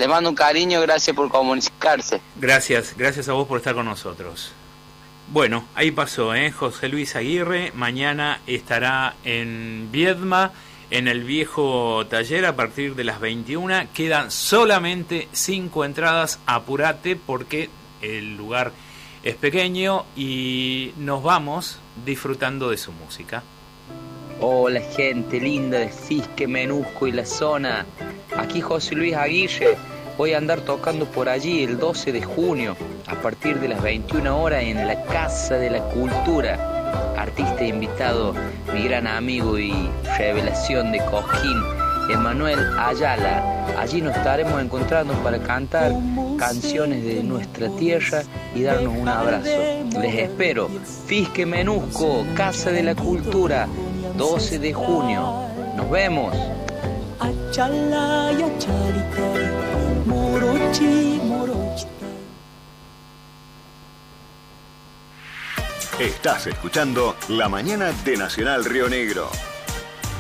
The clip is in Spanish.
Les mando un cariño, gracias por comunicarse. Gracias a vos por estar con nosotros. Bueno, ahí pasó, José Luis Aguirre. Mañana estará en Viedma, en el viejo taller, a partir de las 21. Quedan solamente 5 entradas. Apurate porque el lugar es pequeño y nos vamos disfrutando de su música. Hola gente linda de Fisque, Menusco y la zona. Aquí José Luis Aguirre. Voy a andar tocando por allí el 12 de junio, a partir de las 21 horas en la Casa de la Cultura. Artista invitado, mi gran amigo y revelación de Cojín, Emanuel Ayala. Allí nos estaremos encontrando para cantar canciones de nuestra tierra y darnos un abrazo. Les espero. Fisque Menusco, Casa de la Cultura, 12 de junio. Nos vemos. Estás escuchando La Mañana de Nacional Río Negro.